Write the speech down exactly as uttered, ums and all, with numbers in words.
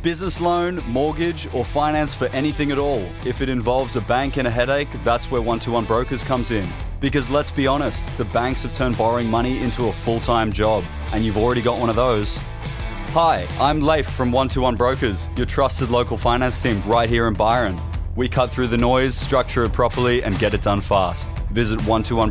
Business loan, mortgage, or finance for anything at all. If it involves a bank and a headache, that's where one two one Brokers comes in. Because let's be honest, the banks have turned borrowing money into a full-time job, and you've already got one of those. Hi, I'm Leif from one two one Brokers, your trusted local finance team right here in Byron. We cut through the noise, structure it properly, and get it done fast. Visit one two one